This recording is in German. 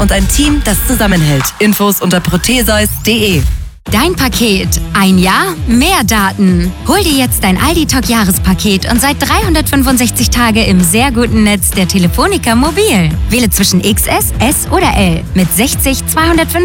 und ein Team, das zusammenhält. Infos unter proteseus.de. Dein Paket. Ein Jahr, mehr Daten. Hol dir jetzt dein Aldi Talk Jahrespaket und seit 365 Tage im sehr guten Netz der Telefonica Mobil. Wähle zwischen XS, S oder L mit 60, 250